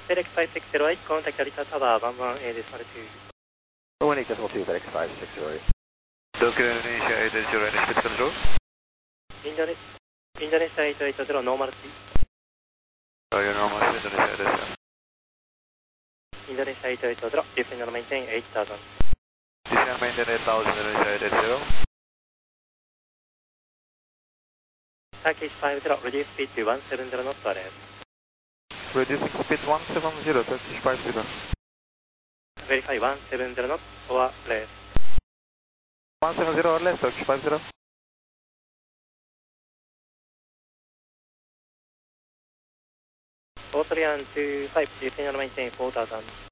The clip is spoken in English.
FedEx 5608, contact Alita Tower 11A this 2. One equal to FedEx 5608. Tokyo Indonesia 880 speed control. Indonesia 880 normal speed. Your normal speed Indonesia 880. Indonesia 880, descend and maintain 8000. Descend and maintain 8000 Indonesia 880. Turkish 50, reduce speed to 170 knots left. Reducing speed 170, Turkish 50. Verify 170 knots or less. 170 or less, Turkish 50. Austrian 25, descend and maintain 4000.